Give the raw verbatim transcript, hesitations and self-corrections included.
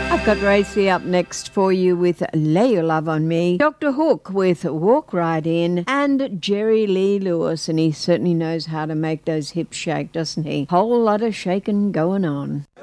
I've got Racy up next for you with Lay Your Love on Me, Doctor Hook with Walk Right In, and Jerry Lee Lewis, and he certainly knows how to make those hips shake, doesn't he? Whole lot of shaking going on.